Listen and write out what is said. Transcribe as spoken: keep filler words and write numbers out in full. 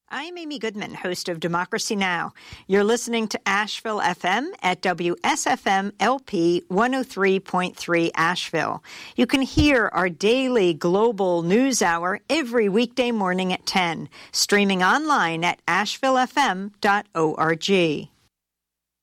I'm Amy Goodman, host of Democracy Now! You're listening to Asheville F M at W S F M L P one oh three point three Asheville. You can hear our daily global news hour every weekday morning at ten, streaming online at asheville f m dot org.